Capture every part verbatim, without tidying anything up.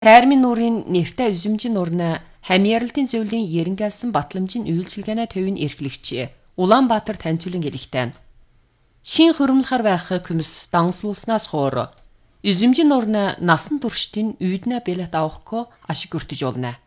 Хайрмын нуурын нэртэй үзэмжин нуурна Хамьярлалтын зөвлийн ерөнгалсан батламжийн үйлчилгээний төвийн эрхлэгч Улаанбаатар танилцуулан хэлэхдээ шин хөрөмлөхөр байх күмс дансуулснаас хоор үзэмжин нуурна насан туршдын үйднэ бэлэт авахгүй ашиг өртөж болно.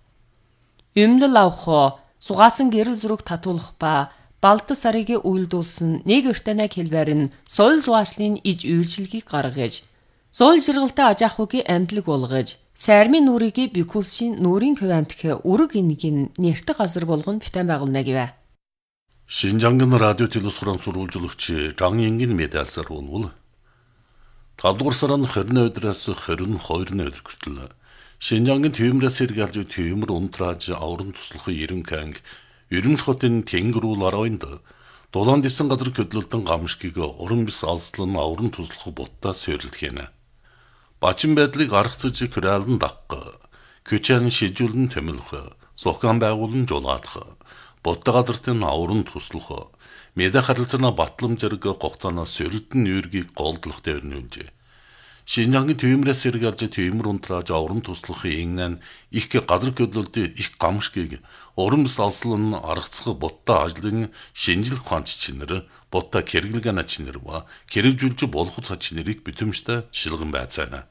Өмнөл авах сугаасан гэрэл зүрэг татуулах ба балт сарыг үйлдүүлсэн нэг өртөнө хэлбэр нь соёл зуааслын иж үйлчилгээг гаргаж соёл жиргалтай аж ахуйг амтлаг болгож Сайрмын нуурыг бикүүлшин нуурын квантх үрэг ингийн нэртэй газар болгон битэн байгуулна гэвэ. Шинжангийн радио телевизорын сурвалжлагч Жан Ингийн медиасаар бол тавдугаар сарын хорин өдрөөс хорин хоёрны өдөр хүртэл Шинжангийн төвмрээс сэргэлж төвмөр унтрааж аврам туслах ерөн канг Ерөмс хотын Тэнгэрүүл аравнд дулаан дисэн газар көдлөлтөн гамшгийг уран бис алслан аврам туслах буттаа сойрлох хийнэ. Бачин байдлыг аргацж хүрэалэн дагах, көчэн шижүүлэн томилох, сухган байгуулан жуулгаадах, будда газартын аврам туслах, меда харилцаана батлам зэрэг гоцоноос сойрлтын нүүргийг голдлох төвнүүлжээ. Шинжангийн төвмрээс сэргэлж төвмөр унтрааж аврам туслах ийнэн их газар көдлөлт их гамшгийг уран бис алслан аргацах будда ажлын шинжлэх ухаанч чинэр будда хэрэглэгэн чинэр ба хэрэгжүүлж болох цачнэрийг битэмжтэй шилгэн байцаана.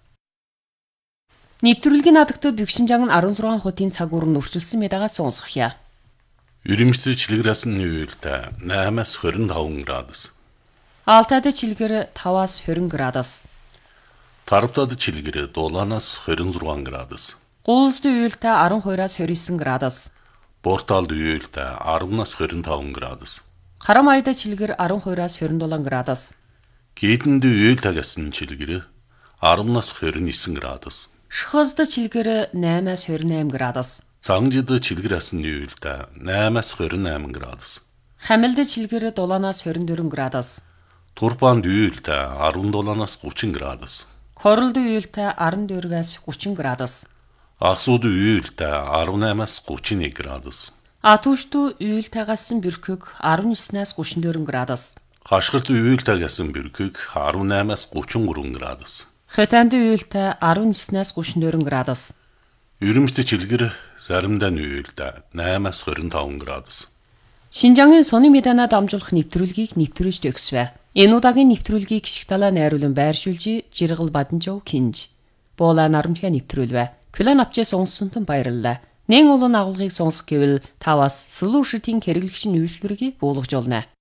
Нэвтрүүлгийн надагт Бэгшинжан арван зургаан хотын цаг уурн өрчилсөн медагаас сонсгоё. Ерөмсөд чилгэрээс нь уйлтай наймаас хорин таван градус. Алтайд чилгэр таваас хорин градус. Тарвтад чилгэр дулаанаас хорин зургаан градус. Гуулсд уйлтай арван хоёроос хорин девэн градус. Борталд уйлтай арванаас хорин таван градус. Харамайд чилгэр арван хоёроос хорин дулаан градус. Гейдэнд уйлтай гэсэн чилгэр арванаас хорин девэн градус. Шхозд чилгэр наймаас хорин eight градус. Цангжид чилгэрээс нь уйлтай наймаас хорин eight градус. Хамилд чилгэр дулаанаас хорин four градус. Турпанд уйлтай арван дулаанаас thirty градус. Хоролд уйлтай арван four-аас thirty градус. Агсууд уйлтай арван eight-аас thirty-one градус. Атушд уйлтайгаас бүрхэг арван nine-аас thirty-four градус. Хашгирт уйлтай гэсэн бүрхэг арван eight-аас thirty-three градус. Хотанд уйлтай арван nine-аас thirty-four градус. Ерөмсд чилгэр заримдаа уйлтай eight-аас twenty-five градус. Шинжангийн сони медана дамжуулах нэвтрүүлгийг нэвтрүүлж төгсвэ. Энэ удаагийн нэвтрүүлгийг гიშг талаа найруулан байршуулж Жиргал Баданжов кинж. Буула нарамтга нэвтрүүлвэ. Күлэн авчээ сонсонтон баярлалаа. Нэн улуун агуулгыг сонсох гэвэл таваас Solution-ийн хэрэглэгчийн үйлчлэргийг буулгаж олно.